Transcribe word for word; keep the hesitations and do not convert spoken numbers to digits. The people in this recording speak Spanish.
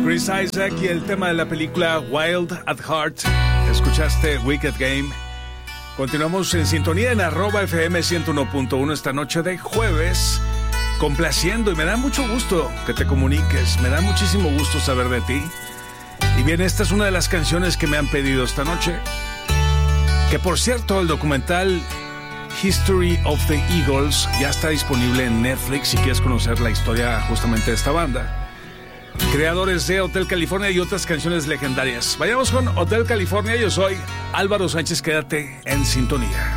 Chris Isaac y el tema de la película Wild at Heart. Escuchaste Wicked Game. Continuamos en sintonía en arroba F M ciento uno punto uno esta noche de jueves, complaciendo, y me da mucho gusto que te comuniques, me da muchísimo gusto saber de ti. Y bien, esta es una de las canciones que me han pedido esta noche, que por cierto, el documental History of the Eagles ya está disponible en Netflix si quieres conocer la historia justamente de esta banda, creadores de Hotel California y otras canciones legendarias. Vayamos con Hotel California. Yo soy Álvaro Sánchez, quédate en sintonía.